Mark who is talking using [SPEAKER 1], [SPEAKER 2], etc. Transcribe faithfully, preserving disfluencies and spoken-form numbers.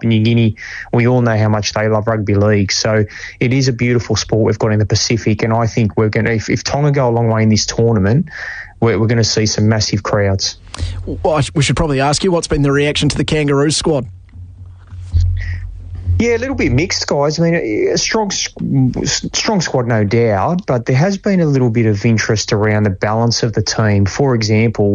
[SPEAKER 1] Papua New Guinea, we all know how much they love rugby league. So it is a beautiful sport we've got in the Pacific, and I think we're going to, if, if Tonga go a long way in this tournament, we're, we're going to see some massive crowds.
[SPEAKER 2] Well, we should probably ask you, what's been the reaction to the Kangaroos squad?
[SPEAKER 1] Yeah, a little bit mixed, guys. I mean, a strong, strong squad, no doubt, but there has been a little bit of interest around the balance of the team. For example,